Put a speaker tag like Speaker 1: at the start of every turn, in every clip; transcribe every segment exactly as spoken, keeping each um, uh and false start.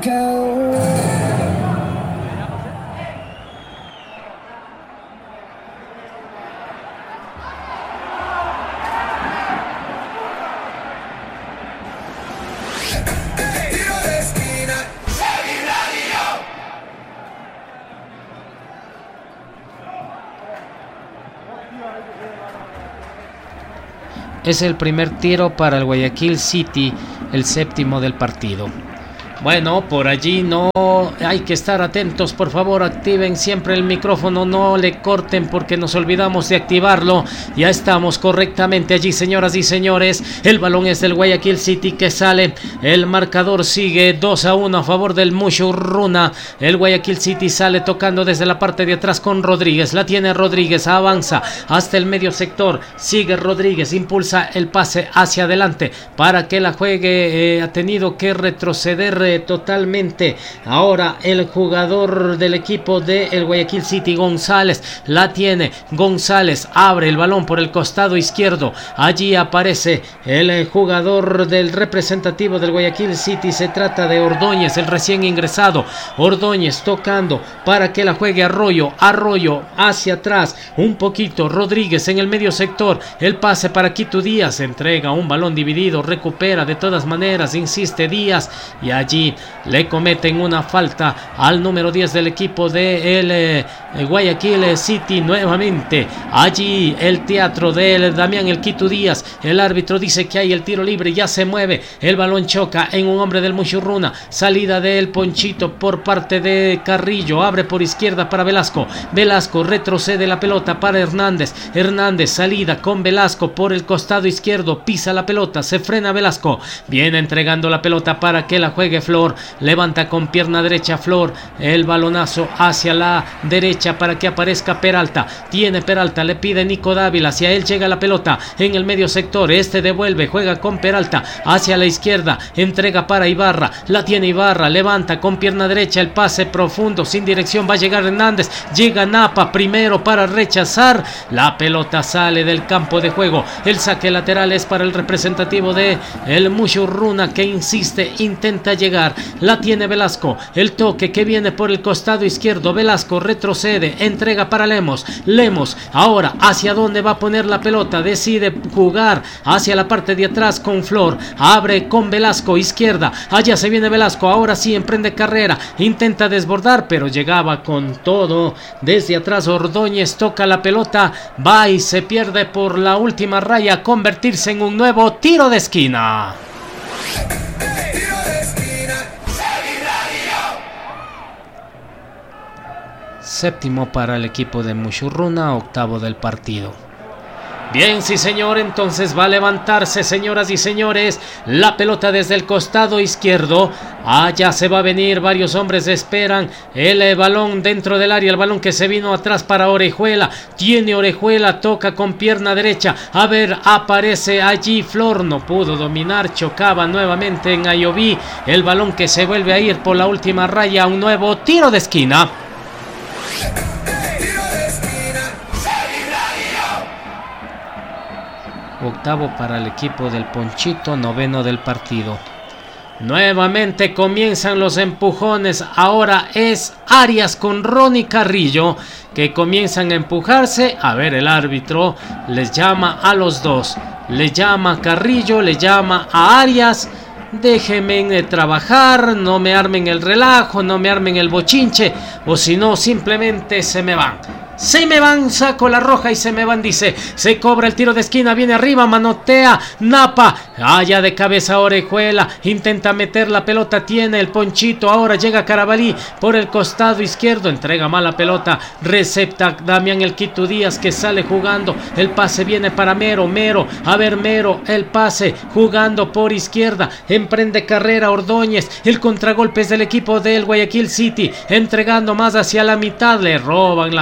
Speaker 1: Es el primer tiro para el Guayaquil City, el séptimo del partido. Bueno, por allí no hay que estar atentos, por favor, activen siempre el micrófono, no le corten porque nos olvidamos de activarlo. Ya estamos correctamente allí, señoras y señores. El balón es del Guayaquil City que sale. El marcador sigue dos a uno a favor del Mushurruna. El Guayaquil City sale tocando desde la parte de atrás con Rodríguez. La tiene Rodríguez, avanza hasta el medio sector. Sigue Rodríguez, impulsa el pase hacia adelante para que la juegue. Eh, ha tenido que retroceder eh, totalmente. Ahora el jugador del equipo de el Guayaquil City, González, la tiene. González abre el balón por el costado izquierdo. Allí aparece el jugador del representativo del Guayaquil City. Se trata de Ordóñez, el recién ingresado. Ordóñez tocando para que la juegue Arroyo. Arroyo hacia atrás un poquito. Rodríguez en el medio sector. El pase para Quito Díaz. Entrega un balón dividido. Recupera de todas maneras. Insiste Díaz. Y allí le cometen una falta al número diez del equipo de el, eh, Guayaquil City nuevamente. Allí el teatro de Damián El Quito Díaz. El árbitro dice que hay el tiro libre. Ya se mueve. El balón choca en un hombre del Mushurruna. Salida del Ponchito por parte de Carrillo. Abre por izquierda para Velasco. Velasco retrocede la pelota para Hernández. Hernández salida con Velasco por el costado izquierdo. Pisa la pelota. Se frena Velasco. Viene entregando la pelota para que la juegue Flor. Levanta con pierna derecha Flor. El balonazo hacia la derecha para que aparezca Peralta. Tiene Peralta. Le pide Nico Dávila. Hacia él llega la pelota en el medio sector. Este devuelve. Juega con Peralta. Hacia la izquierda. Entrega para Ibarra. La tiene Ibarra. Levanta con pierna derecha. El pase profundo. Sin dirección. Va a llegar Hernández. Llega Napa primero para rechazar. La pelota sale del campo de juego. El saque lateral es para el representativo de el Mushurruna que insiste. Intenta llegar. La tiene Velasco. El toque que viene por el costado izquierdo. Velasco retrocede. Entrega para Lemos. Lemos ahora hacia dónde va a poner la pelota. Decide jugar hacia la parte de atrás con Flor. Abre con Velasco. Izquierda. Allá se viene Velasco. Ahora sí emprende carrera. Intenta desbordar pero llegaba con todo. Desde atrás Ordóñez toca la pelota. Va y se pierde por la última raya. Convertirse en un nuevo tiro de esquina. Séptimo para el equipo de Mushurruna, octavo del partido. Bien, sí señor, entonces va a levantarse, señoras y señores, la pelota desde el costado izquierdo. Allá se va a venir, varios hombres esperan el eh, balón dentro del área, el balón que se vino atrás para Orejuela. Tiene Orejuela, toca con pierna derecha. A ver, aparece allí Flor, no pudo dominar, chocaba nuevamente en Ayoví. El balón que se vuelve a ir por la última raya, un nuevo tiro de esquina. Octavo para el equipo del Ponchito, noveno del partido. Nuevamente comienzan los empujones. Ahora es Arias con Ronnie Carrillo que comienzan a empujarse. A ver, el árbitro les llama a los dos. Le llama a Carrillo, le llama a Arias. Déjenme trabajar, no me armen el relajo, no me armen el bochinche, o si no, simplemente se me van. Se me van, saco la roja y se me van, dice. Se cobra el tiro de esquina, viene arriba, manotea Napa. Allá de cabeza Orejuela. Intenta meter la pelota, tiene el Ponchito. Ahora llega Carabalí por el costado izquierdo. Entrega mala pelota. Recepta Damián El Quito Díaz que sale jugando. El pase viene para Mero. Mero, a ver Mero, el pase jugando por izquierda. Emprende carrera Ordóñez. El contragolpe es del equipo del Guayaquil City. Entregando más hacia la mitad. Le roban la pelota.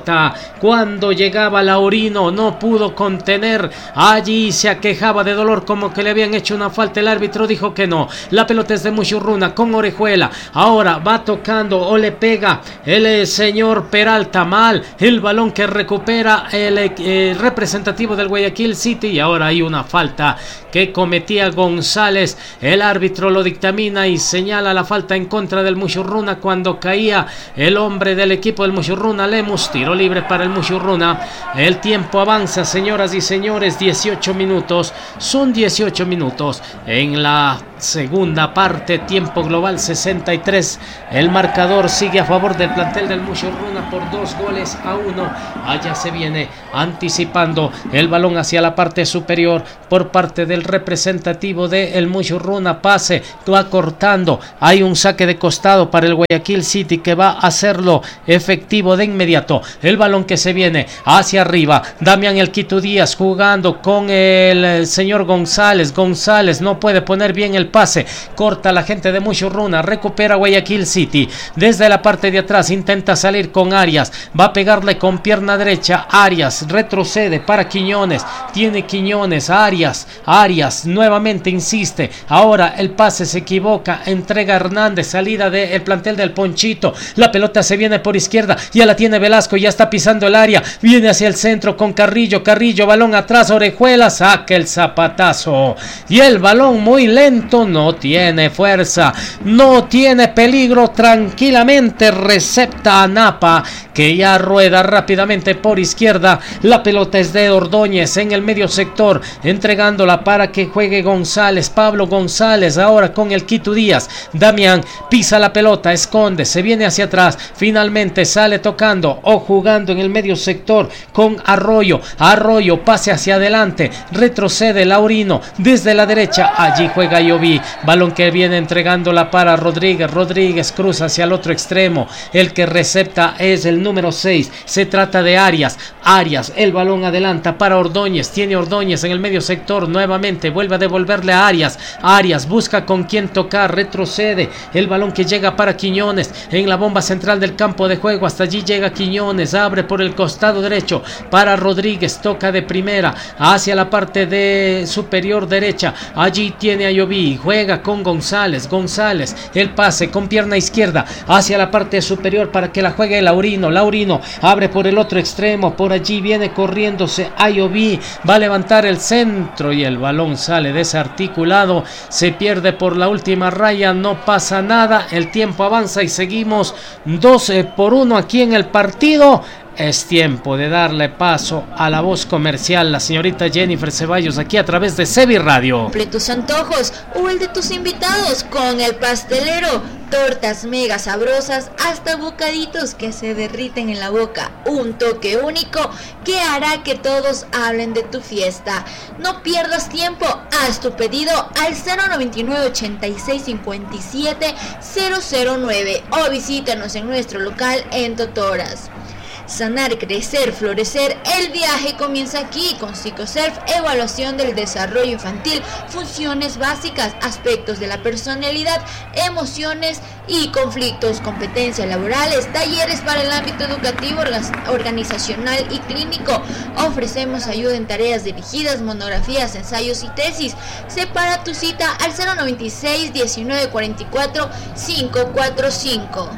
Speaker 1: pelota. Cuando llegaba Laurino no pudo contener. Allí se aquejaba de dolor como que le habían hecho una falta. El árbitro dijo que no. La pelota es de Muchurruna con Orejuela. Ahora va tocando o le pega el eh, señor Peralta. Mal el balón que recupera el eh, representativo del Guayaquil City. Y ahora hay una falta que cometía González. El árbitro lo dictamina y señala la falta en contra del Muchurruna cuando caía el hombre del equipo del Muchurruna, Lemus. Tiro libre para el Muchurruna. El tiempo avanza, señoras y señores. dieciocho minutos. Son dieciocho minutos en la segunda parte. Tiempo global sesenta y tres. El marcador sigue a favor del plantel del Muchurruna por dos goles a uno. Allá se viene anticipando el balón hacia la parte superior por parte del representativo del Muchurruna. Pase, va cortando. Hay un saque de costado para el Guayaquil City que va a hacerlo efectivo de inmediato. El balón que se viene hacia arriba. Damián El Quito Díaz jugando con el señor González. González no puede poner bien el pase. Corta la gente de Muchurruna. Recupera Guayaquil City. Desde la parte de atrás intenta salir con Arias. Va a pegarle con pierna derecha. Arias retrocede para Quiñones. Tiene Quiñones. Arias. Arias nuevamente insiste. Ahora el pase se equivoca. Entrega Hernández. Salida del plantel del Ponchito. La pelota se viene por izquierda. Ya la tiene Velasco. Ya está pisando el área. Viene hacia el centro con Carrillo. Carrillo. Balón atrás. Orejuela. Saca el zapatazo. Y el balón muy lento. No tiene fuerza. No tiene peligro. Tranquilamente recepta a Napa, que ya rueda rápidamente por izquierda. La pelota es de Ordóñez en el medio sector, entregándola para que juegue González. Pablo González ahora con el Quito Díaz. Damián pisa la pelota, esconde, se viene hacia atrás. Finalmente sale tocando o jugando en el medio sector con Arroyo. Arroyo pase hacia adelante, retrocede Laurino desde la derecha. Allí juega Lloví. Balón que viene entregándola para Rodríguez. Rodríguez cruza hacia el otro extremo. El que recepta es el número seis. Se trata de Arias. Arias, el balón adelanta para Ordóñez. Tiene Ordóñez en el medio sector. Nuevamente vuelve a devolverle a Arias. Arias busca con quién tocar. Retrocede. El balón que llega para Quiñones en la bomba central del campo de juego. Hasta allí llega Quiñones. Abre por el costado derecho para Rodríguez. Toca de primera hacia la parte de superior derecha. Allí tiene a Lloví. Juega con González. González. El pase con pierna izquierda hacia la parte superior para que la juegue Laurino. Laurino abre por el otro extremo. Por allí viene corriéndose a Lloví. Va a levantar el centro y el balón sale desarticulado. Se pierde por la última raya. No pasa nada. El tiempo avanza y seguimos doce por uno aquí en el partido. Es tiempo de darle paso a la voz comercial, la señorita Jennifer Ceballos, aquí a través de Sevi Radio.
Speaker 2: Cumple tus antojos o el de tus invitados con el pastelero. Tortas mega sabrosas hasta bocaditos que se derriten en la boca. Un toque único que hará que todos hablen de tu fiesta. No pierdas tiempo, haz tu pedido al cero noventa y nueve, ochenta y seis, cincuenta y siete, cero cero nueve o visítanos en nuestro local en Totoras. Sanar, crecer, florecer, el viaje comienza aquí con Psicosurf, evaluación del desarrollo infantil, funciones básicas, aspectos de la personalidad, emociones y conflictos, competencias laborales, talleres para el ámbito educativo, organizacional y clínico. Ofrecemos ayuda en tareas dirigidas, monografías, ensayos y tesis. Separa tu cita al cero noventa y seis, diecinueve cuarenta y cuatro, quinientos cuarenta y cinco.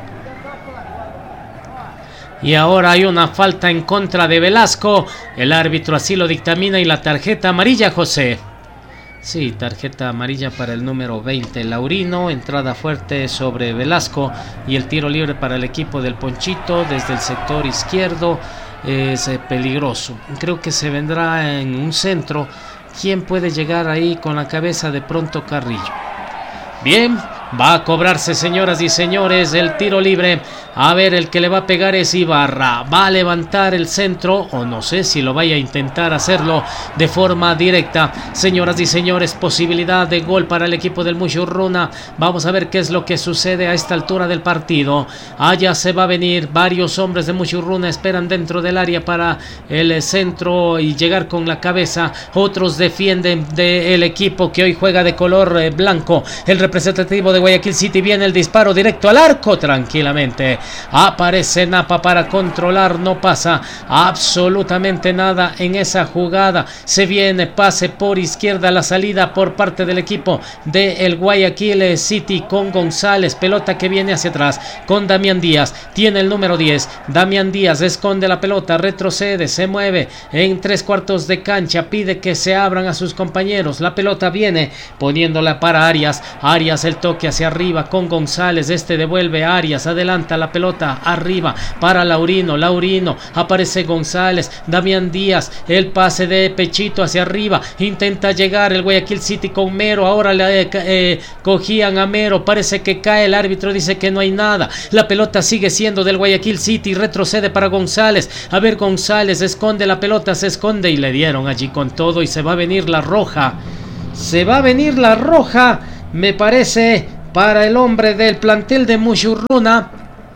Speaker 1: Y ahora hay una falta en contra de Velasco. El árbitro así lo dictamina y la tarjeta amarilla, José. Sí, tarjeta amarilla para el número veinte, Laurino. Entrada fuerte sobre Velasco. Y el tiro libre para el equipo del Ponchito desde el sector izquierdo. Es peligroso. Creo que se vendrá en un centro. ¿Quién puede llegar ahí con la cabeza? De pronto Carrillo. Bien, va a cobrarse, señoras y señores, el tiro libre. A ver, el que le va a pegar es Ibarra. Va a levantar el centro, o no sé si lo vaya a intentar hacerlo de forma directa. Señoras y señores, posibilidad de gol para el equipo del Muchurruna. Vamos a ver qué es lo que sucede a esta altura del partido. Allá se va a venir. Varios hombres de Muchurruna esperan dentro del área para el centro y llegar con la cabeza. Otros defienden del equipo que hoy juega de color blanco. El representativo de de Guayaquil City. Viene el disparo directo al arco. Tranquilamente aparece Napa para controlar. No pasa absolutamente nada en esa jugada. Se viene pase por izquierda. La salida por parte del equipo del Guayaquil City con González. Pelota que viene hacia atrás con Damián Díaz. Tiene el número diez. Damián Díaz esconde la pelota. Retrocede. Se mueve en tres cuartos de cancha. Pide que se abran a sus compañeros. La pelota viene poniéndola para Arias. Arias el toque hacia arriba con González. Este devuelve a Arias. Adelanta la pelota arriba para Laurino. Laurino. Aparece González. Damián Díaz. El pase de pechito hacia arriba. Intenta llegar el Guayaquil City con Mero. Ahora le eh, eh, cogían a Mero. Parece que cae. El árbitro dice que no hay nada. La pelota sigue siendo del Guayaquil City. Retrocede para González. A ver, González esconde la pelota. Se esconde y le dieron allí con todo. Y se va a venir la roja. Se va a venir la roja, me parece, para el hombre del plantel de Mushurruna.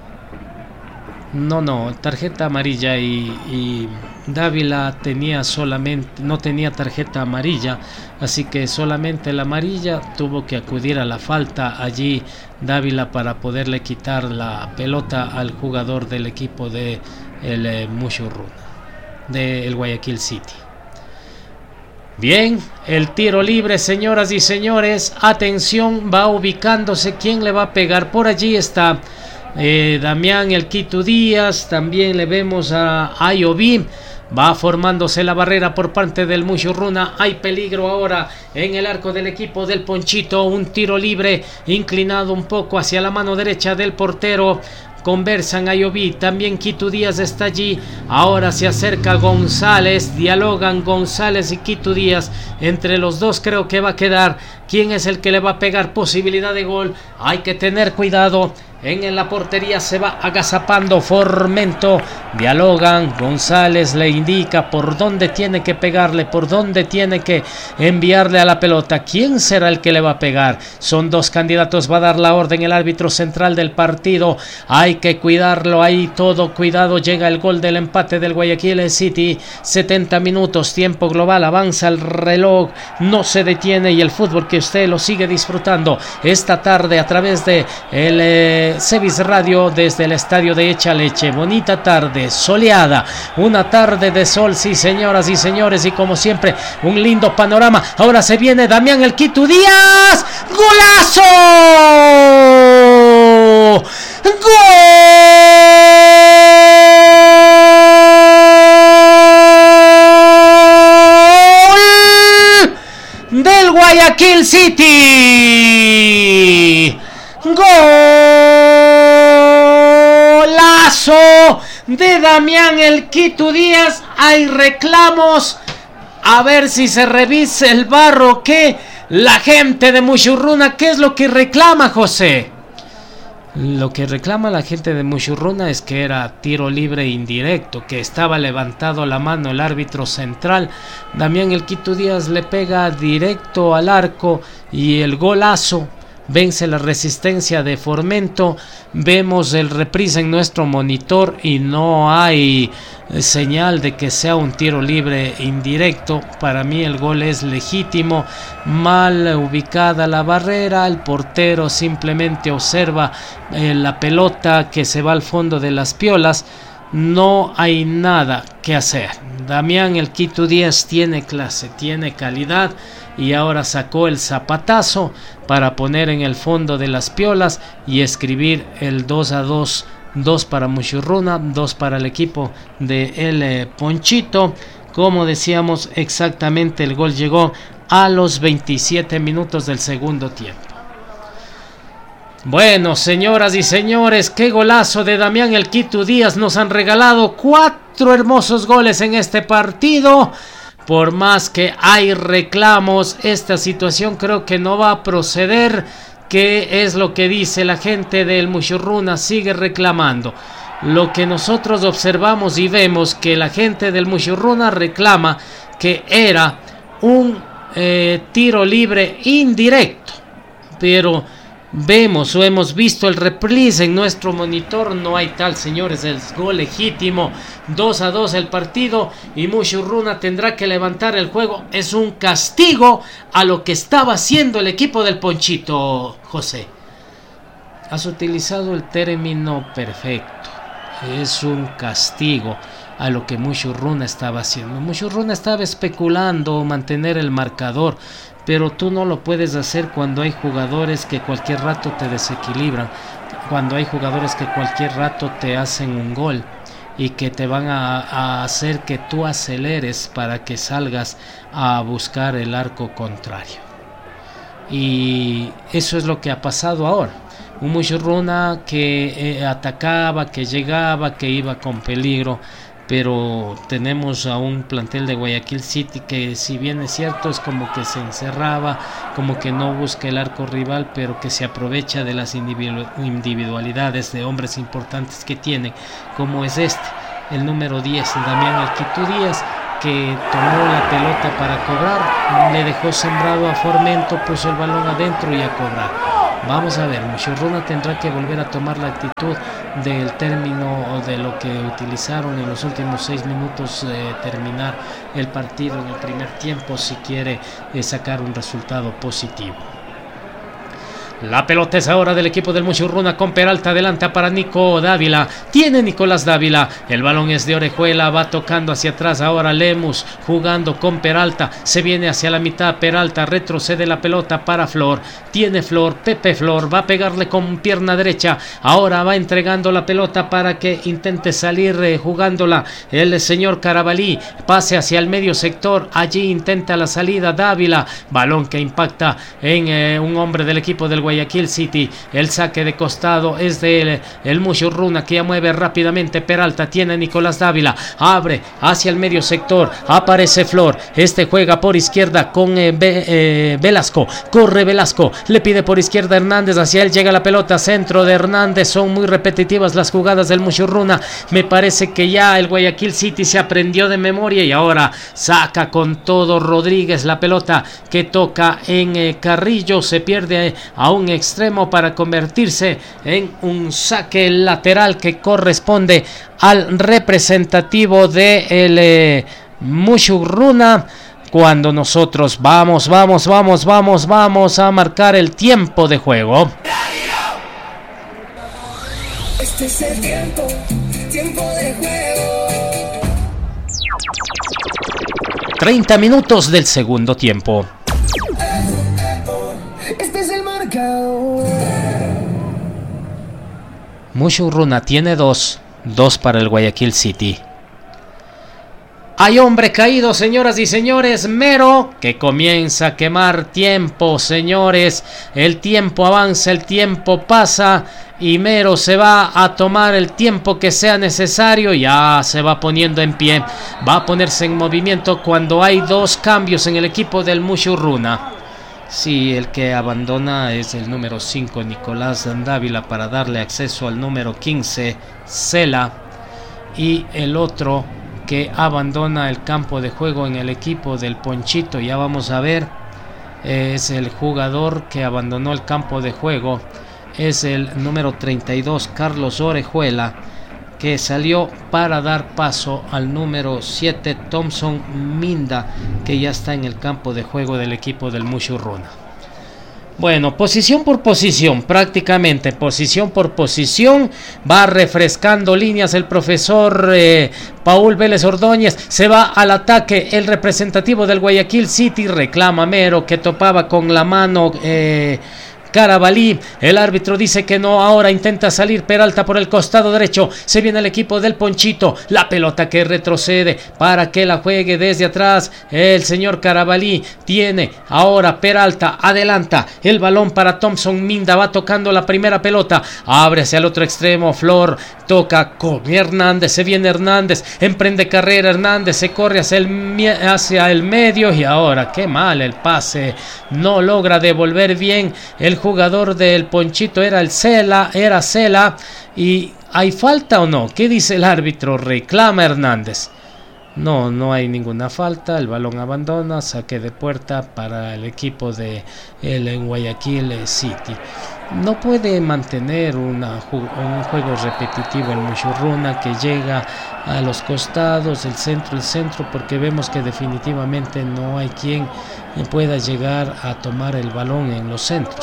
Speaker 1: No, no, tarjeta amarilla y, y Dávila tenía solamente, no tenía tarjeta amarilla, así que solamente la amarilla. Tuvo que acudir a la falta allí Dávila para poderle quitar la pelota al jugador del equipo de el eh, Mushurruna, del Guayaquil City. Bien, el tiro libre, señoras y señores. Atención, va ubicándose quién le va a pegar. Por allí está eh, Damián El Quito Díaz. También le vemos a Ayoví. Va formándose la barrera por parte del Mushurruna. Hay peligro ahora en el arco del equipo del Ponchito. Un tiro libre inclinado un poco hacia la mano derecha del portero. Conversan Ayoví, también Quito Díaz está allí. Ahora se acerca González, dialogan González y Quito Díaz. Entre los dos creo que va a quedar quién es el que le va a pegar posibilidad de gol. Hay que tener cuidado. En la portería se va agazapando Formento. Dialogan. González le indica por dónde tiene que pegarle, por dónde tiene que enviarle a la pelota. ¿Quién será el que le va a pegar? Son dos candidatos. Va a dar la orden el árbitro central del partido. Hay que cuidarlo ahí todo. Cuidado. Llega el gol del empate del Guayaquil City. setenta minutos. Tiempo global. Avanza el reloj. No se detiene. Y el fútbol que usted lo sigue disfrutando esta tarde a través de el... Eh, Cevis Radio desde el estadio de Echaleche. Bonita tarde, soleada, una tarde de sol, sí señoras y señores, y como siempre un lindo panorama. Ahora se viene Damián El Quito Díaz. ¡Golazo! ¡Gol del Guayaquil City! ¡Golazo de Damián El Quito Díaz! Hay reclamos. A ver si se revisa el barro. ¿Qué? La gente de Mushurruna, ¿qué es lo que reclama, José? Lo que reclama la gente de Mushurruna es que era tiro libre indirecto, que estaba levantado la mano el árbitro central. Damián El Quito Díaz le pega directo al arco y el golazo vence la resistencia de Formento. Vemos el reprise en nuestro monitor y no hay señal de que sea un tiro libre indirecto. Para mí el gol es legítimo. Mal ubicada la barrera, el portero simplemente observa eh, la pelota que se va al fondo de las piolas. No hay nada que hacer. Damián El Quito Díaz tiene clase, tiene calidad, y ahora sacó el zapatazo para poner en el fondo de las piolas y escribir el dos a dos. Dos para Mushurruna, dos para el equipo de El eh, Ponchito. Como decíamos, exactamente el gol llegó a los veintisiete minutos del segundo tiempo. Bueno, señoras y señores, qué golazo de Damián El Quito Díaz. Nos han regalado cuatro hermosos goles en este partido. Por más que hay reclamos, esta situación creo que no va a proceder. ¿Qué es lo que dice la gente del Mushurruna? Sigue reclamando. Lo que nosotros observamos y vemos que la gente del Mushurruna reclama que era un eh, tiro libre indirecto. Pero vemos o hemos visto el reprise en nuestro monitor. No hay tal, señores. El gol legítimo. dos a dos el partido. Y Mushurruna tendrá que levantar el juego. Es un castigo a lo que estaba haciendo el equipo del Ponchito, José. has utilizado el término perfecto. Es un castigo a lo que Mushurruna estaba haciendo. Mushurruna estaba especulando mantener el marcador, pero tú no lo puedes hacer cuando hay jugadores que cualquier rato te desequilibran, cuando hay jugadores que cualquier rato te hacen un gol y que te van a, a hacer que tú aceleres para que salgas a buscar el arco contrario. Y eso es lo que ha pasado ahora. Un Mushurruna que eh, atacaba, que llegaba, que iba con peligro, pero tenemos a un plantel de Guayaquil City que, si bien es cierto, es como que se encerraba, como que no busca el arco rival, pero que se aprovecha de las individualidades de hombres importantes que tiene, como es este, el número diez, Damián Alquito Díaz, que tomó la pelota para cobrar, le dejó sembrado a Formento, puso el balón adentro y a cobrar. Vamos a ver, Mushurruna tendrá que volver a tomar la actitud del término o de lo que utilizaron en los últimos seis minutos, eh, terminar el partido en el primer tiempo si quiere eh, sacar un resultado positivo. La pelota es ahora del equipo del Mushurruna con Peralta adelanta para Nico Dávila. Tiene Nicolás Dávila. El balón es de Orejuela. Va tocando hacia atrás ahora Lemus jugando con Peralta. Se viene hacia la mitad Peralta. Retrocede la pelota para Flor. Tiene Flor. Pepe Flor. Va a pegarle con pierna derecha. Ahora va entregando la pelota para que intente salir eh, jugándola el señor Carabalí. Pase hacia el medio sector. Allí intenta la salida Dávila. Balón que impacta en eh, un hombre del equipo del Guayaquil City. El saque de costado es de el Mushurruna, que ya mueve rápidamente Peralta. Tiene Nicolás Dávila, abre hacia el medio sector, aparece Flor, este juega por izquierda con eh, Be, eh, Velasco, corre Velasco, le pide por izquierda Hernández, hacia él llega la pelota, centro de Hernández. Son muy repetitivas las jugadas del Mushurruna. Me parece que ya el Guayaquil City se aprendió de memoria y ahora saca con todo Rodríguez la pelota que toca en eh, Carrillo, se pierde eh, a un extremo para convertirse en un saque lateral que corresponde al representativo de el eh, Mushurruna, cuando nosotros vamos, vamos, vamos, vamos, vamos a marcar el tiempo de juego. Este es el tiempo, tiempo de juego. treinta minutos del segundo tiempo. Este es el marcador. Mushurruna tiene dos, dos para el Guayaquil City. Hay hombre caído, señoras y señores. Mero, que comienza a quemar tiempo, señores. El tiempo avanza, el tiempo pasa y Mero se va a tomar el tiempo que sea necesario. Ya se va poniendo en pie, va a ponerse en movimiento cuando hay dos cambios en el equipo del Mushurruna. Sí, el que abandona es el número cinco, Nicolás Dávila, para darle acceso al número quince, Cela. Y el otro que abandona el campo de juego en el equipo del Ponchito, ya vamos a ver, es el jugador que abandonó el campo de juego, es el número treinta y dos, Carlos Orejuela, que salió para dar paso al número siete, Thompson Minda, que ya está en el campo de juego del equipo del Mushurruna. Bueno, posición por posición, prácticamente posición por posición, va refrescando líneas el profesor eh, Paul Vélez Ordóñez. Se va al ataque el representativo del Guayaquil City, reclama Mero, que topaba con la mano eh, Carabalí. El árbitro dice que no. Ahora intenta salir Peralta por el costado derecho. Se viene el equipo del Ponchito. La pelota que retrocede para que la juegue desde atrás el señor Carabalí. Tiene ahora Peralta. Adelanta el balón para Thompson Minda. Va tocando la primera pelota. Abre hacia el otro extremo. Flor toca con Hernández. Se viene Hernández. Emprende carrera Hernández. Se corre hacia el, hacia el medio. Y ahora qué mal el pase. No logra devolver bien el jugador del Ponchito. Era el Cela, era Cela. ¿Y hay falta o no? ¿Qué dice el árbitro? Reclama Hernández. No, no hay ninguna falta. El balón abandona. Saque de puerta para el equipo de el Guayaquil City. No puede mantener una, un juego repetitivo el Mushurruna, que llega a los costados, el centro, el centro, porque vemos que definitivamente no hay quien pueda llegar a tomar el balón en los centros.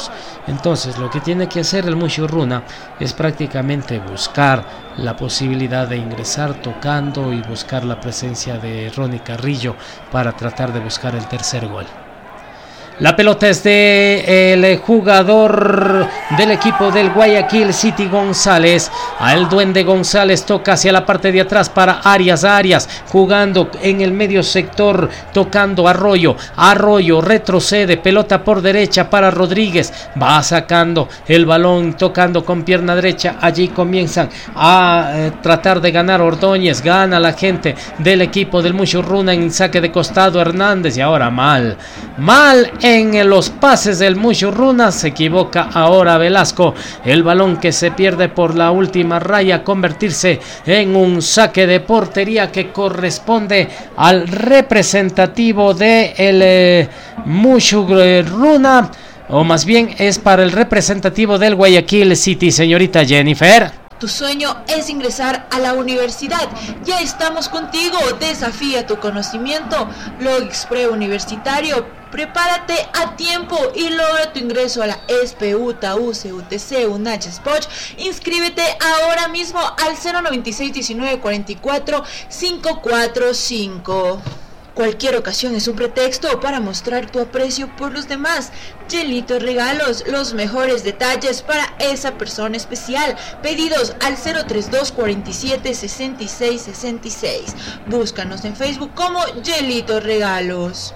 Speaker 1: Entonces lo que tiene que hacer el Mushurruna es prácticamente buscar la posibilidad de ingresar tocando y buscar la presencia de Ronnie Carrillo para tratar de buscar el tercer gol. La pelota es de el jugador del equipo del Guayaquil City, González. A el Duende González toca hacia la parte de atrás para Arias. Arias jugando en el medio sector, tocando Arroyo. Arroyo retrocede, pelota por derecha para Rodríguez. Va sacando el balón, tocando con pierna derecha. Allí comienzan a eh, tratar de ganar Ordóñez. Gana la gente del equipo del Mushurruna en saque de costado Hernández. Y ahora mal, mal en los pases del Mushurruna, se equivoca ahora Velasco, el balón que se pierde por la última raya, convertirse en un saque de portería que corresponde al representativo de el eh, Mushurruna, o más bien es para el representativo del Guayaquil City. Señorita Jennifer,
Speaker 2: tu sueño es ingresar a la universidad. Ya estamos contigo. Desafía tu conocimiento. Logix Preuniversitario. Prepárate a tiempo y logra tu ingreso a la E S P E, U T A, U C, U T C, UNACH, SPOCH. Inscríbete ahora mismo al cero noventa y seis diecinueve cuarenta y cuatro cinco cuatro cinco. Cualquier ocasión es un pretexto para mostrar tu aprecio por los demás. Yelito Regalos, los mejores detalles para esa persona especial. Pedidos al cero treinta y dos cuarenta y siete sesenta y seis sesenta y seis. Búscanos en Facebook como Yelito Regalos.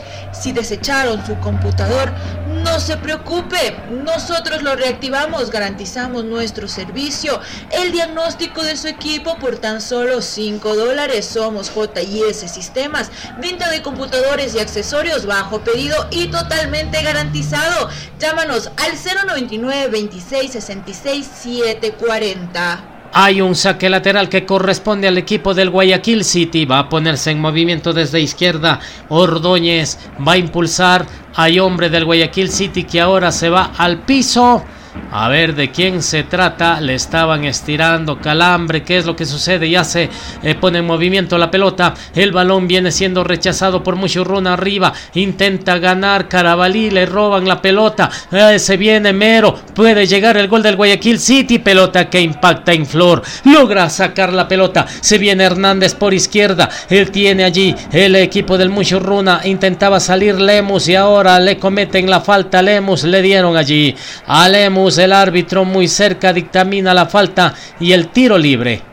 Speaker 2: Si desecharon su computador, no se preocupe, nosotros lo reactivamos, garantizamos nuestro servicio, el diagnóstico de su equipo por tan solo cinco dólares. Somos J I S Sistemas, venta de computadores y accesorios bajo pedido y totalmente garantizado. Llámanos al cero noventa y nueve veintiséis sesenta y seis setecientos cuarenta.
Speaker 1: Hay un saque lateral que corresponde al equipo del Guayaquil City. Va a ponerse en movimiento desde izquierda. Ordóñez va a impulsar. Hay hombre del Guayaquil City que ahora se va al piso. A ver de quién se trata. Le estaban estirando calambre. ¿Qué es lo que sucede? Ya se eh, pone en movimiento la pelota. El balón viene siendo rechazado por Mushurruna arriba. Intenta ganar Carabalí. Le roban la pelota. Eh, se viene Mero. Puede llegar el gol del Guayaquil City. Pelota que impacta en Flor. Logra sacar la pelota. Se viene Hernández por izquierda. Él tiene allí el equipo del Mushurruna. Intentaba salir Lemus y ahora le cometen la falta a Lemus. Le dieron allí a Lemus. El árbitro muy cerca dictamina la falta y el tiro libre.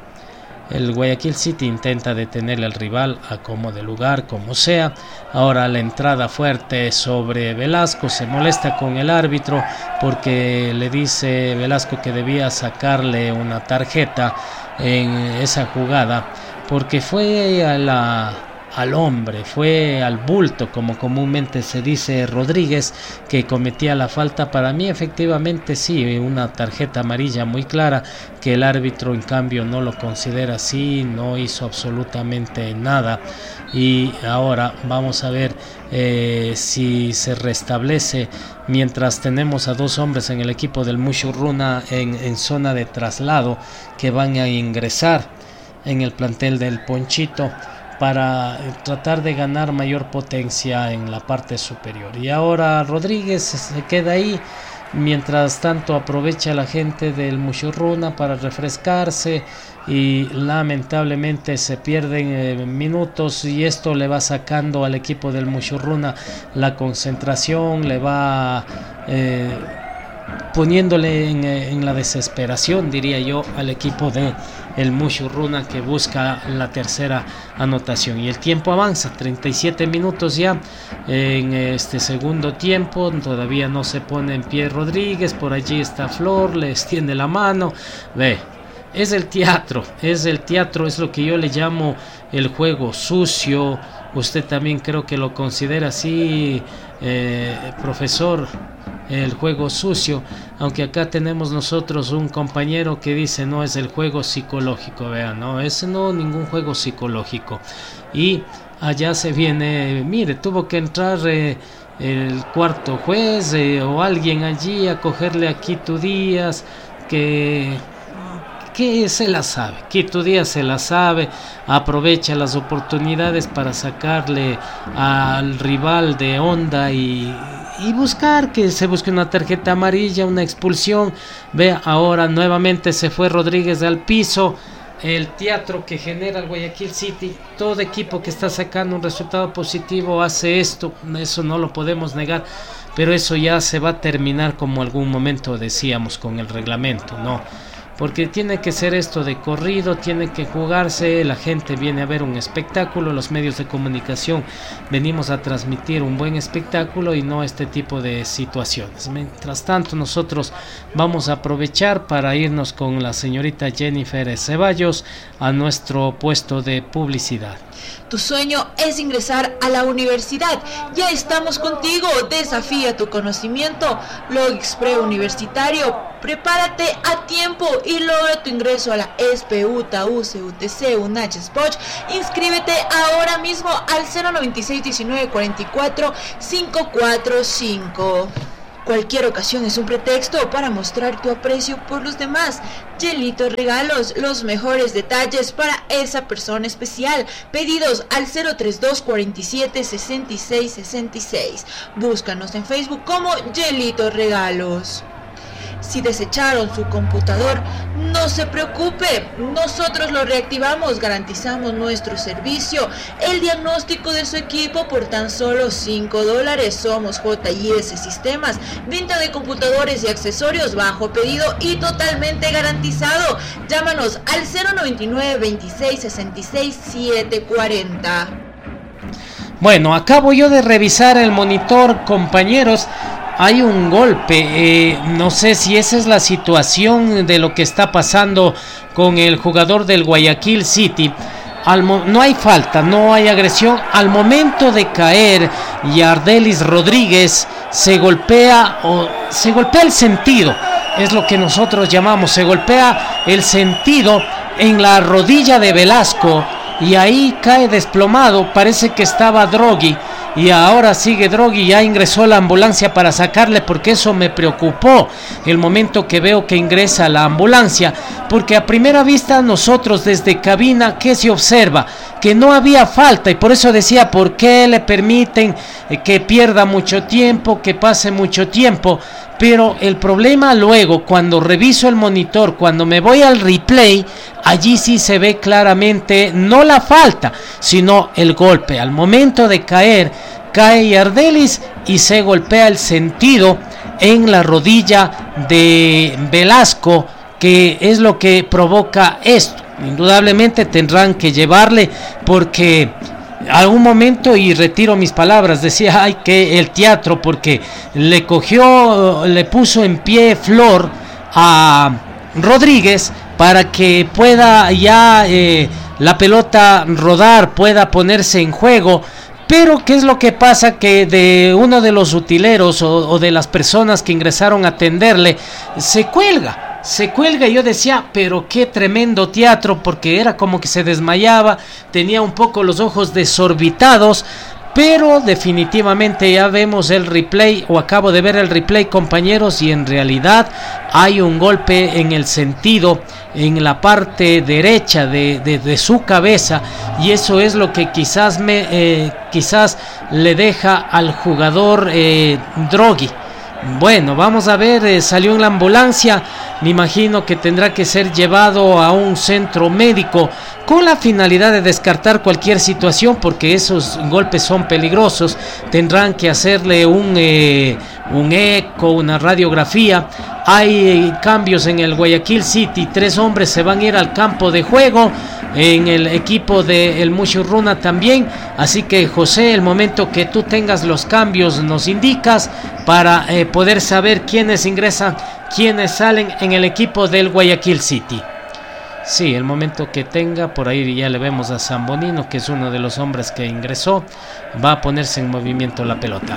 Speaker 1: El Guayaquil City intenta detenerle al rival a como de lugar, como sea. Ahora la entrada fuerte sobre Velasco. Se molesta con el árbitro porque le dice Velasco que debía sacarle una tarjeta en esa jugada, porque fue a la... al hombre, fue al bulto, como comúnmente se dice Rodríguez, que cometía la falta. Para mí efectivamente sí, una tarjeta amarilla muy clara, que el árbitro en cambio no lo considera así, no hizo absolutamente nada. Y ahora vamos a ver eh, si se restablece, mientras tenemos a dos hombres en el equipo del Mushurruna en, en zona de traslado, que van a ingresar en el plantel del Ponchito para tratar de ganar mayor potencia en la parte superior. Y ahora Rodríguez se queda ahí, mientras tanto aprovecha la gente del Mushurruna para refrescarse y lamentablemente se pierden eh, minutos, y esto le va sacando al equipo del Mushurruna la concentración, le va eh, poniéndole en, en la desesperación, diría yo, al equipo de el Mushurruna, que busca la tercera anotación. Y el tiempo avanza, treinta y siete minutos ya en este segundo tiempo. Todavía no se pone en pie Rodríguez. Por allí está Flor, le extiende la mano. Ve, es el teatro, es el teatro, es lo que yo le llamo el juego sucio. Usted también creo que lo considera así, eh, profesor, el juego sucio, aunque acá tenemos nosotros un compañero que dice no, es el juego psicológico. Vean, no, ese no, ningún juego psicológico. Y allá se viene, mire, tuvo que entrar eh, el cuarto juez eh, o alguien allí a cogerle a Quito Díaz, que... que se la sabe, Quito Díaz se la sabe, aprovecha las oportunidades para sacarle al rival de onda y, y buscar que se busque una tarjeta amarilla, una expulsión. Ve, ahora nuevamente se fue Rodríguez al piso. El teatro que genera el Guayaquil City, todo equipo que está sacando un resultado positivo hace esto, eso no lo podemos negar, pero eso ya se va a terminar como algún momento decíamos con el reglamento, ¿no? Porque tiene que ser esto de corrido, tiene que jugarse, la gente viene a ver un espectáculo, los medios de comunicación venimos a transmitir un buen espectáculo y no este tipo de situaciones. Mientras tanto, nosotros vamos a aprovechar para irnos con la señorita Jennifer Ceballos a nuestro puesto de publicidad.
Speaker 2: Tu sueño es ingresar a la universidad. Ya estamos contigo. Desafía tu conocimiento. Logix Preuniversitario. Prepárate a tiempo y logra tu ingreso a la E S P E, U T A, U C E, U T C, UNACH, SPOCH. Inscríbete ahora mismo al cero noventa y seis diecinueve cuarenta y cuatro cinco cuatro cinco. Cualquier ocasión es un pretexto para mostrar tu aprecio por los demás. Yelito Regalos, los mejores detalles para esa persona especial. Pedidos al cero treinta y dos cuarenta y siete sesenta y seis sesenta y seis. Búscanos en Facebook como Yelito Regalos. Si desecharon su computador, no se preocupe, nosotros lo reactivamos, garantizamos nuestro servicio, el diagnóstico de su equipo por tan solo cinco dólares. Somos J I S Sistemas, venta de computadores y accesorios bajo pedido y totalmente garantizado. Llámanos al cero noventa y nueve veintiséis sesenta y seis setecientos cuarenta.
Speaker 1: Bueno, acabo yo de revisar el monitor, compañeros. Hay un golpe, eh, no sé si esa es la situación de lo que está pasando con el jugador del Guayaquil City. Al mo- no hay falta, no hay agresión. Al momento de caer, Yardelis Rodríguez se golpea o se golpea el sentido, es lo que nosotros llamamos, se golpea el sentido en la rodilla de Velasco y ahí cae desplomado. Parece que estaba Droghi. Y ahora sigue Droghi, ya ingresó a la ambulancia para sacarle, porque eso me preocupó el momento que veo que ingresa la ambulancia, porque a primera vista nosotros desde cabina, ¿qué se observa? Que no había falta, y por eso decía, ¿por qué le permiten que pierda mucho tiempo, que pase mucho tiempo? Pero el problema luego, cuando reviso el monitor, cuando me voy al replay, allí sí se ve claramente no la falta, sino el golpe. Al momento de caer, cae Yardelis y se golpea el sentido en la rodilla de Velasco, que es lo que provoca esto. Indudablemente tendrán que llevarle, porque a un momento, y retiro mis palabras, decía, ay, que el teatro, porque le cogió, le puso en pie Flor a Rodríguez para que pueda ya eh, la pelota rodar, pueda ponerse en juego. Pero ¿qué es lo que pasa? Que de uno de los utileros o, o de las personas que ingresaron a atenderle, se cuelga. Se cuelga y yo decía, pero qué tremendo teatro, porque era como que se desmayaba, tenía un poco los ojos desorbitados, pero definitivamente ya vemos el replay, o acabo de ver el replay, compañeros, y en realidad hay un golpe en el sentido, en la parte derecha de, de, de su cabeza, y eso es lo que quizás, me, eh, quizás le deja al jugador eh, Droghi. Bueno, vamos a ver, eh, salió en la ambulancia, me imagino que tendrá que ser llevado a un centro médico con la finalidad de descartar cualquier situación, porque esos golpes son peligrosos. Tendrán que hacerle un, eh, un eco, una radiografía. Hay eh, cambios en el Guayaquil City, tres hombres se van a ir al campo de juego, en el equipo de el Mushurruna también, así que José, el momento que tú tengas los cambios nos indicas para eh, poder saber quiénes ingresan, quiénes salen en el equipo del Guayaquil City. Sí, el momento que tenga, por ahí ya le vemos a Zambonino, que es uno de los hombres que ingresó, va a ponerse en movimiento la pelota.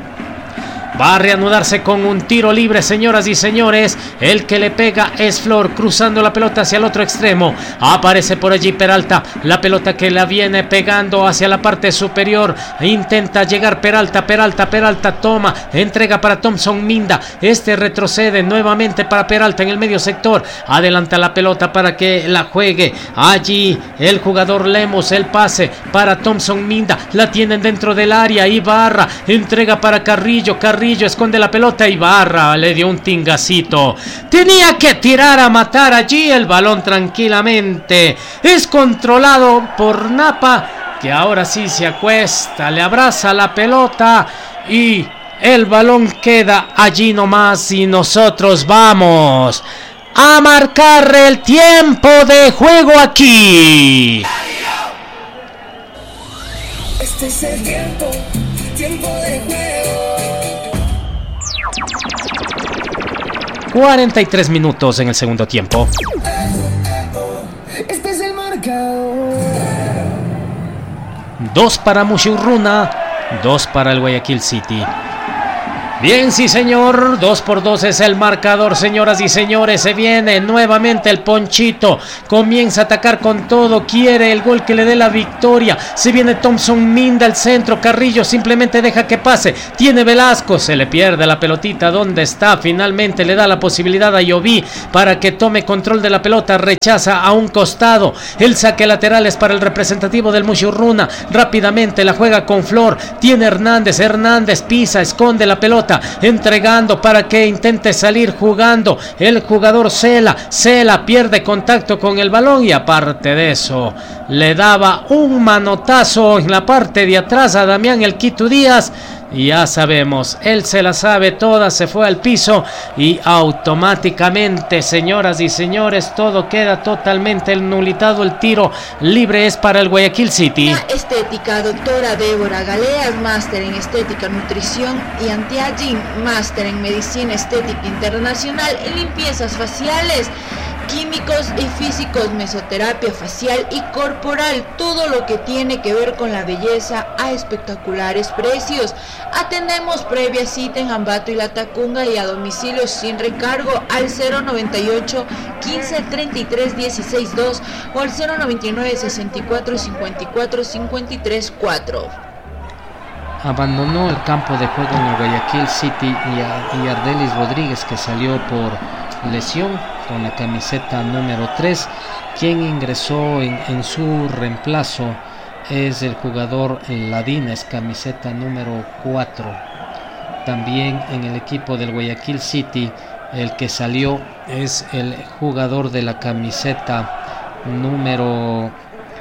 Speaker 1: Va a reanudarse con un tiro libre, señoras y señores. El que le pega es Flor, cruzando la pelota hacia el otro extremo. Aparece por allí Peralta, la pelota que la viene pegando hacia la parte superior. Intenta llegar Peralta, Peralta, Peralta toma, entrega para Thompson Minda. Este retrocede nuevamente para Peralta en el medio sector. Adelanta la pelota para que la juegue allí el jugador Lemos. El pase para Thompson Minda, la tienen dentro del área. Ibarra entrega para Carrillo, Carrillo Carrillo esconde la pelota. Ibarra le dio un tingacito. Tenía que tirar a matar allí el balón tranquilamente. Es controlado por Napa, que ahora sí se acuesta, le abraza la pelota y el balón queda allí nomás y nosotros vamos a marcar el tiempo de juego aquí.
Speaker 3: Este es el tiempo, tiempo de juego.
Speaker 1: cuarenta y tres minutos en el segundo tiempo.
Speaker 3: Este es el marcador.
Speaker 1: Dos para Mushurruna, dos para el Guayaquil City. Bien, sí señor, dos por dos es el marcador, señoras y señores. Se viene nuevamente el Ponchito, comienza a atacar con todo, quiere el gol que le dé la victoria. Se viene Thompson Minda al centro, Carrillo simplemente deja que pase, tiene Velasco, se le pierde la pelotita. ¿Dónde está? Finalmente le da la posibilidad a Yoví para que tome control de la pelota, rechaza a un costado. El saque lateral es para el representativo del Mushurruna, rápidamente la juega con Flor, tiene Hernández, Hernández pisa, esconde la pelota, entregando para que intente salir jugando el jugador Cela. Cela pierde contacto con el balón y aparte de eso le daba un manotazo en la parte de atrás a Damián El Quito Díaz. Y ya sabemos, él se la sabe toda, se fue al piso y automáticamente, señoras y señores, todo queda totalmente nulitado. El tiro libre es para el Guayaquil City.
Speaker 2: Estética, doctora Débora Galeas, máster en estética, nutrición y anti-aging, máster en medicina estética internacional y limpiezas faciales, químicos y físicos, mesoterapia facial y corporal, todo lo que tiene que ver con la belleza a espectaculares precios. Atendemos previa cita en Ambato y La Tacunga y a domicilio sin recargo al cero noventa y ocho, quince, treinta y tres, dieciséis, dos o al cero noventa y nueve, sesenta y cuatro, cincuenta y cuatro, cincuenta y tres, cuatro.
Speaker 1: Abandonó el campo de juego en el Guayaquil City y, a, y Ardelis Rodríguez, que salió por lesión con la camiseta número tres. Quien ingresó en, en su reemplazo es el jugador Ladines, camiseta número cuatro. También en el equipo del Guayaquil City el que salió es el jugador de la camiseta número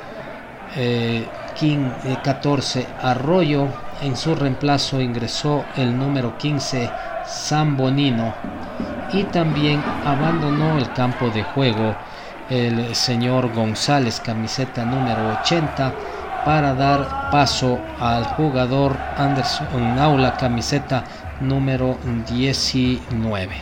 Speaker 1: eh, catorce, Arroyo. En su reemplazo ingresó el número quince, Zambonino. Y también abandonó el campo de juego el señor González, camiseta número ochenta, para dar paso al jugador Anderson Aula, camiseta número diecinueve.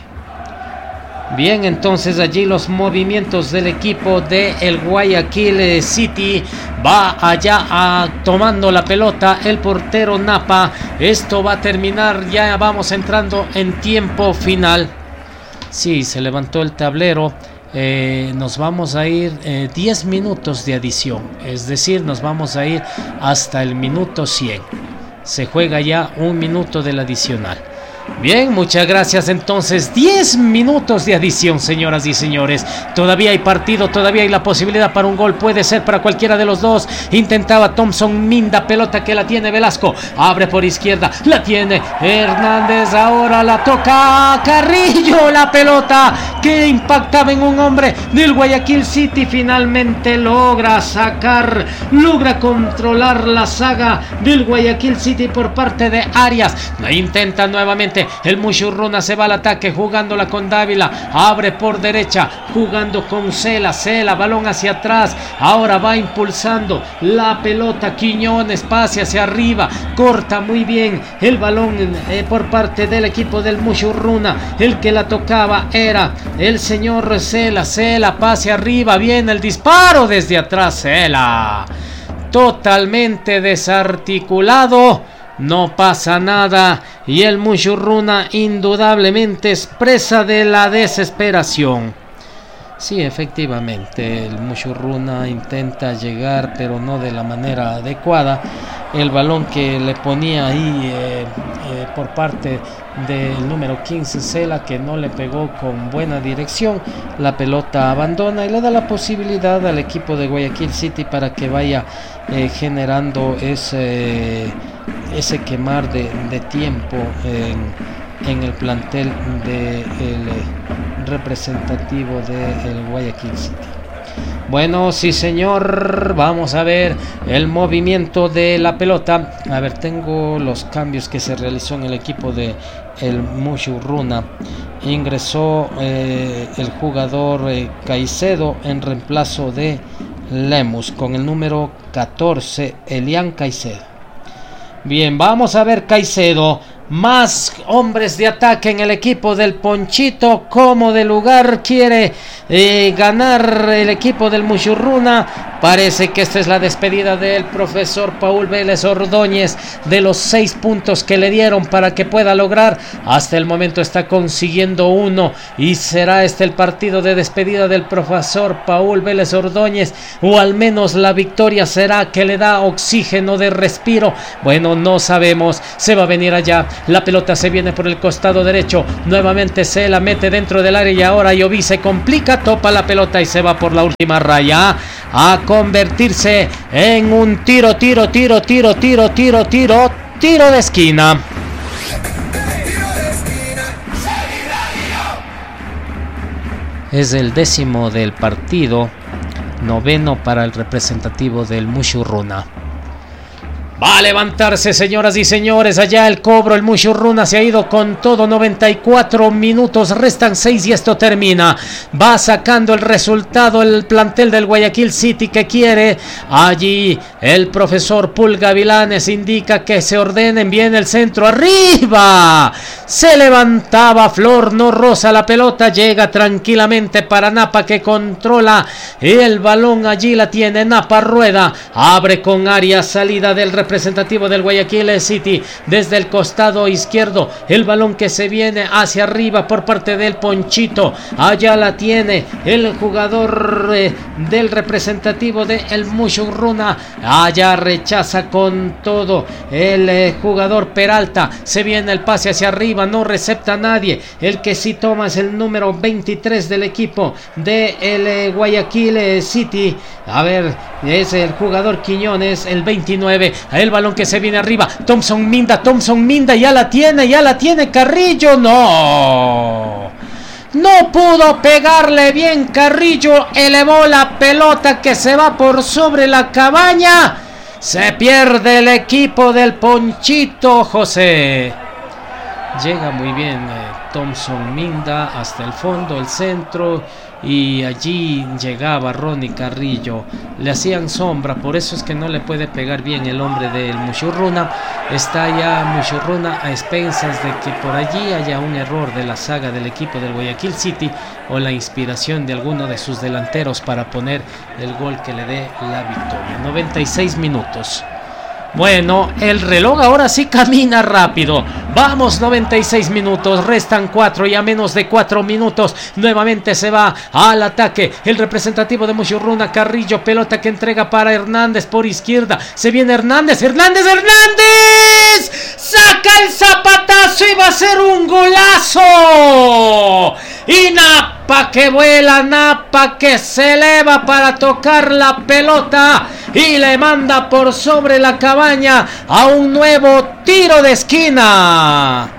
Speaker 1: Bien, entonces allí los movimientos del equipo de el Guayaquil City. Va allá a, tomando la pelota el portero Napa. Esto va a terminar, ya vamos entrando en tiempo final. Sí, se levantó el tablero. Eh, nos vamos a ir eh, diez minutos de adición, es decir, nos vamos a ir hasta el minuto cien. Se juega ya un minuto del adicional. Bien, muchas gracias. Entonces, diez minutos de adición, señoras y señores. Todavía hay partido, todavía hay la posibilidad para un gol. Puede ser para cualquiera de los dos. Intentaba Thompson Minda, pelota que la tiene Velasco. Abre por izquierda, la tiene Hernández. Ahora la toca Carrillo. La pelota que impactaba en un hombre del Guayaquil City. Finalmente logra sacar, logra controlar la saga del Guayaquil City por parte de Arias. La intenta nuevamente. El Mushurruna se va al ataque jugándola con Dávila, abre por derecha jugando con Cela, Cela, balón hacia atrás, ahora va impulsando la pelota Quiñones, pase hacia arriba, corta muy bien el balón eh, por parte del equipo del Mushurruna. El que la tocaba era el señor Cela, Cela, pase arriba, viene el disparo desde atrás, Cela totalmente desarticulado. No pasa nada y el Mushurruna indudablemente es presa de la desesperación. Sí, efectivamente, el Mushurruna intenta llegar, pero no de la manera adecuada. El balón que le ponía ahí eh, eh, por parte del número quince, Cela, que no le pegó con buena dirección. La pelota abandona y le da la posibilidad al equipo de Guayaquil City para que vaya eh, generando ese... ese quemar de, de tiempo en, en el plantel del representativo del Guayaquil City. Bueno, sí señor, vamos a ver el movimiento de la pelota. A ver, tengo los cambios que se realizó en el equipo de el Mushurruna. Ingresó eh, el jugador eh, Caicedo en reemplazo de Lemus con el número catorce, Elian Caicedo. Bien, vamos a ver Caicedo. Más hombres de ataque en el equipo del Ponchito. Como de lugar quiere eh, ganar el equipo del Mushurruna. Parece que esta es la despedida del profesor Paul Vélez Ordóñez, de los seis puntos que le dieron para que pueda lograr. Hasta el momento está consiguiendo uno, y será este el partido de despedida del profesor Paul Vélez Ordóñez, o al menos la victoria será que le da oxígeno de respiro. Bueno, no sabemos. Se va a venir allá. La pelota se viene por el costado derecho. Nuevamente se la mete dentro del área y ahora Yovi se complica, topa la pelota y se va por la última raya a convertirse en un tiro, tiro, tiro, tiro, tiro, tiro, tiro, tiro de esquina. Es el décimo del partido, noveno para el representativo del Mushurruna. Va a levantarse, señoras y señores, allá el cobro. El Mushurruna se ha ido con todo. Noventa y cuatro minutos, restan seis y esto termina. Va sacando el resultado el plantel del Guayaquil City, que quiere. Allí el profesor Pulga Vilanes indica que se ordenen. Viene el centro, arriba. Se levantaba Flor, no roza la pelota. Llega tranquilamente para Napa, que controla el balón. Allí la tiene Napa, rueda, abre con área, salida del representante representativo del Guayaquil City desde el costado izquierdo. El balón que se viene hacia arriba por parte del Ponchito. Allá la tiene el jugador eh, del representativo de el Mushurruna. Allá rechaza con todo el eh, jugador Peralta. Se viene el pase hacia arriba, no recepta a nadie. El que sí toma es el número veintitrés del equipo de el eh, Guayaquil eh, City. A ver, es el jugador Quiñones, el veintinueve. El balón que se viene arriba. Thompson Minda, Thompson Minda, ya la tiene, ya la tiene Carrillo. No. No pudo pegarle bien Carrillo. Elevó la pelota que se va por sobre la cabaña. Se pierde el equipo del Ponchito, José. Llega muy bien eh, Thompson Minda hasta el fondo, el centro, y allí llegaba Ronnie Carrillo. Le hacían sombra, por eso es que no le puede pegar bien el hombre del Mushurruna. Está ya Mushurruna a expensas de que por allí haya un error de la saga del equipo del Guayaquil City o la inspiración de alguno de sus delanteros para poner el gol que le dé la victoria. noventa y seis minutos. Bueno, el reloj ahora sí camina rápido. Vamos, noventa y seis minutos, restan cuatro y a menos de cuatro minutos nuevamente se va al ataque el representativo de Mushurruna, Carrillo, pelota que entrega para Hernández por izquierda. Se viene Hernández, Hernández, Hernández. Saca el zapatazo y va a ser un golazo. Y Napa que vuela, Napa que se eleva para tocar la pelota y le manda por sobre la cabaña a un nuevo tiro de esquina.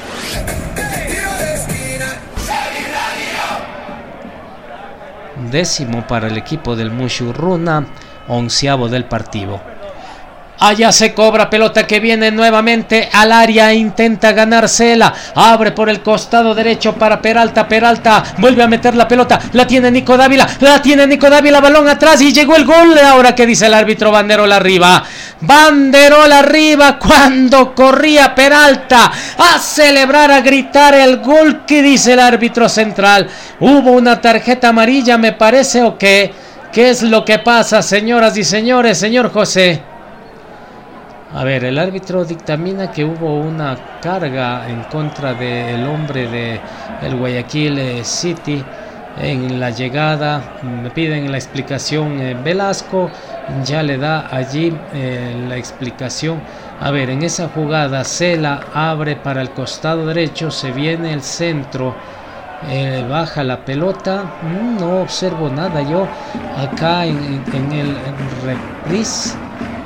Speaker 1: Décimo para el equipo del Mushurruna, onceavo del partido. Allá se cobra, pelota que viene nuevamente al área, intenta ganársela, abre por el costado derecho para Peralta, Peralta vuelve a meter la pelota, la tiene Nico Dávila, la tiene Nico Dávila, balón atrás y llegó el gol. Ahora que dice el árbitro, banderola arriba, banderola arriba cuando corría Peralta a celebrar, a gritar el gol. Que dice el árbitro central, hubo una tarjeta amarilla me parece, o qué, ¿qué es lo que pasa, señoras y señores, señor José? A ver, el árbitro dictamina que hubo una carga en contra del hombre de el Guayaquil City en la llegada. Me piden la explicación eh, Velasco, ya le da allí eh, la explicación. A ver, en esa jugada Cela abre para el costado derecho, se viene el centro, eh, baja la pelota, no observo nada yo acá en, en el reprise.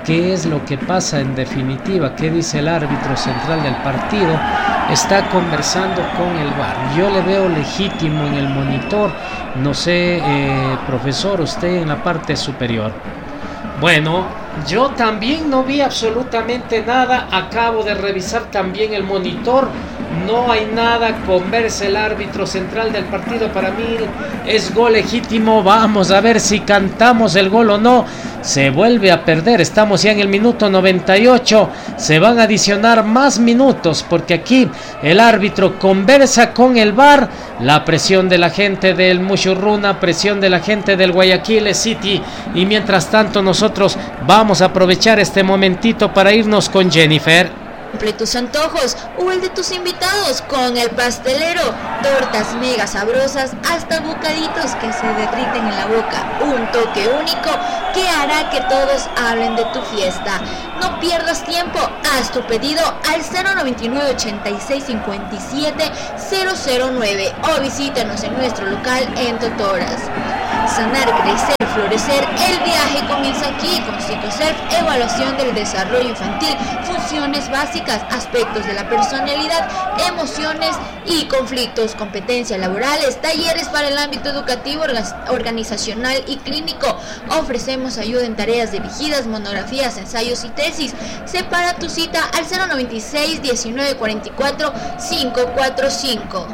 Speaker 1: qué es lo que pasa en definitiva, qué dice el árbitro central del partido. Está conversando con el V A R. Yo le veo legítimo en el monitor. No sé, eh, profesor, usted en la parte superior. Bueno, yo también no vi absolutamente nada. Acabo de revisar también el monitor. No hay nada. Conversa el árbitro central del partido. Para mí es gol legítimo. Vamos a ver si cantamos el gol o no. Se vuelve a perder. Estamos ya en el minuto noventa y ocho. Se van a adicionar más minutos porque aquí el árbitro conversa con el V A R. La presión de la gente del Mushurruna, presión de la gente del Guayaquil City. Y mientras tanto nosotros vamos a aprovechar este momentito para irnos con Jennifer.
Speaker 2: Cumple tus antojos o el de tus invitados con el pastelero. Tortas mega sabrosas hasta bocaditos que se derriten en la boca. Un toque único que hará que todos hablen de tu fiesta. No pierdas tiempo, haz tu pedido al cero noventa y nueve, ochenta y seis, cincuenta y siete, cero cero nueve o visítanos en nuestro local en Totoras. Sanar, crecer, florecer, el viaje comienza aquí con Psicosurf, evaluación del desarrollo infantil, funciones básicas, aspectos de la personalidad, emociones y conflictos, competencias laborales, talleres para el ámbito educativo, organizacional y clínico. Ofrecemos ayuda en tareas dirigidas, monografías, ensayos y tesis. Separa tu cita al cero noventa y seis, diecinueve cuarenta y cuatro, quinientos cuarenta y cinco.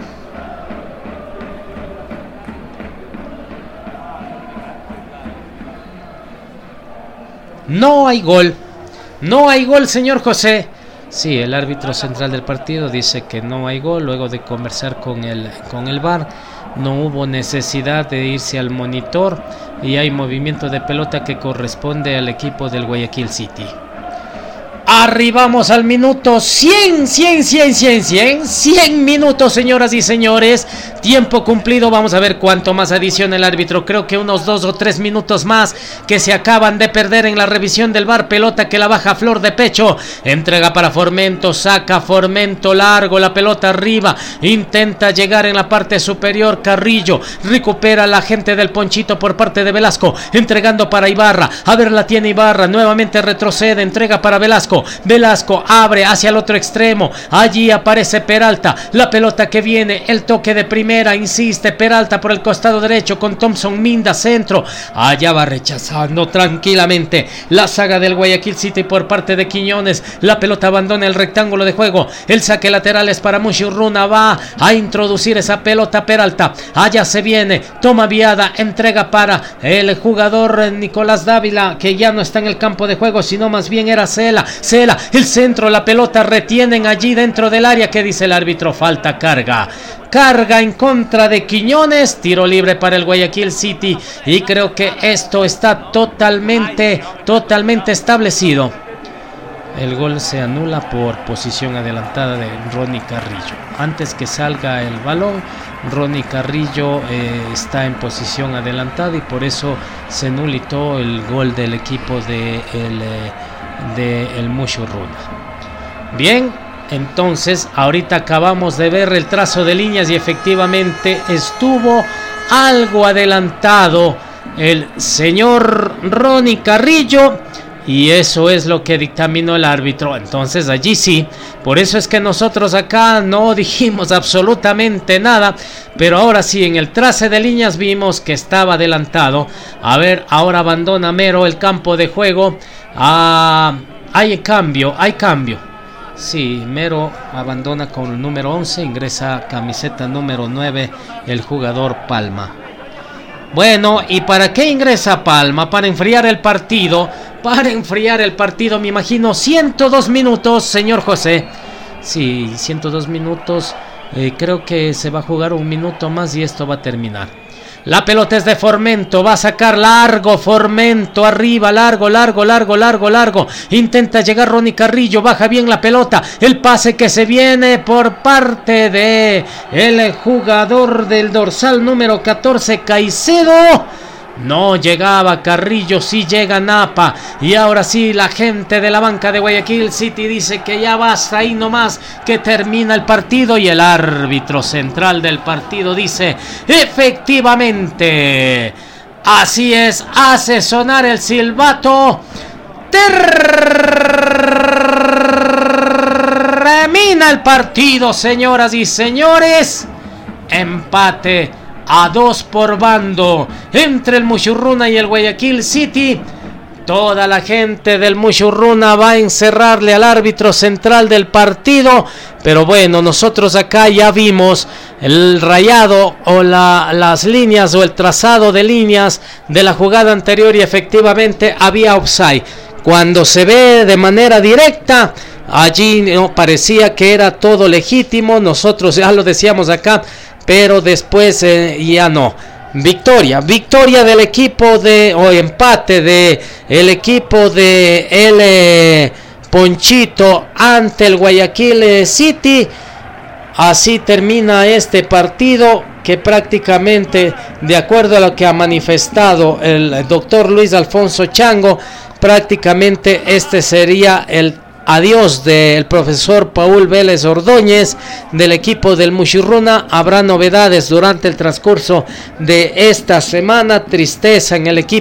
Speaker 1: No hay gol. No hay gol, señor José. Sí, el árbitro central del partido dice que no hay gol. Luego de conversar con el, con el V A R, no hubo necesidad de irse al monitor y hay movimiento de pelota que corresponde al equipo del Guayaquil City. Arribamos al minuto cien, cien, cien, cien, cien, cien minutos, señoras y señores. Tiempo cumplido. Vamos a ver cuánto más adiciona el árbitro. Creo que unos dos o tres minutos más que se acaban de perder en la revisión del V A R. Pelota que la baja Flor de Pecho. Entrega para Formento. Saca Formento largo. La pelota arriba. Intenta llegar en la parte superior. Carrillo. Recupera la gente del Ponchito por parte de Velasco. Entregando para Ibarra. A ver, la tiene Ibarra. Nuevamente retrocede. Entrega para Velasco. Velasco abre hacia el otro extremo. Allí aparece Peralta. La pelota que viene. El toque de primera. Insiste Peralta por el costado derecho con Thompson Minda centro. Allá va rechazando tranquilamente la saga del Guayaquil City por parte de Quiñones. La pelota abandona el rectángulo de juego. El saque lateral es para Mushurruna. Va a introducir esa pelota Peralta. Allá se viene. Toma Viada. Entrega para el jugador Nicolás Dávila, que ya no está en el campo de juego, sino más bien era Cela. Cela, el centro, la pelota retienen allí dentro del área. ¿Qué dice el árbitro? Falta, carga. Carga en contra de Quiñones. Tiro libre para el Guayaquil City. Y creo que esto está totalmente, totalmente establecido. El gol se anula por posición adelantada de Ronnie Carrillo. Antes que salga el balón, Ronnie Carrillo eh, está en posición adelantada y por eso se nulitó el gol del equipo de el, eh, de el Mushurruna. Bien. Entonces, ahorita acabamos de ver el trazo de líneas y efectivamente estuvo algo adelantado el señor Ronnie Carrillo y eso es lo que dictaminó el árbitro. Entonces, allí sí, por eso es que nosotros acá no dijimos absolutamente nada, pero ahora sí, en el trace de líneas vimos que estaba adelantado. A ver, ahora abandona Mero el campo de juego. Ah, hay cambio, hay cambio. Sí, Mero abandona con el número once, ingresa camiseta número nueve, el jugador Palma. Bueno, ¿y para qué ingresa Palma? Para enfriar el partido, para enfriar el partido, me imagino, ciento dos minutos, señor José. Sí, ciento dos minutos, eh, creo que se va a jugar un minuto más y esto va a terminar. La pelota es de Formento, va a sacar largo Formento, arriba, largo, largo, largo, largo, largo. Intenta llegar Ronnie Carrillo, baja bien la pelota. El pase que se viene por parte de el jugador del dorsal número catorce, Caicedo. No llegaba Carrillo, sí llega Napa. Y ahora sí, la gente de la banca de Guayaquil City dice que ya basta ahí nomás, que termina el partido. Y el árbitro central del partido dice: efectivamente, así es, hace sonar el silbato. Termina el partido, señoras y señores. Empate a dos por bando entre el Mushurruna y el Guayaquil City. Toda la gente del Mushurruna va a encerrarle al árbitro central del partido, pero bueno, nosotros acá ya vimos el rayado o la, las líneas o el trazado de líneas de la jugada anterior y efectivamente había offside. Cuando se ve de manera directa, allí no parecía que era todo legítimo, nosotros ya lo decíamos acá, pero después eh, ya no. Victoria, victoria del equipo de, o empate de el equipo de el eh, Ponchito ante el Guayaquil City. Así termina este partido que prácticamente, de acuerdo a lo que ha manifestado el doctor Luis Alfonso Chango, prácticamente este sería el adiós del profesor Paul Vélez Ordóñez del equipo del Mushurruna. Habrá novedades durante el transcurso de esta semana. Tristeza en el equipo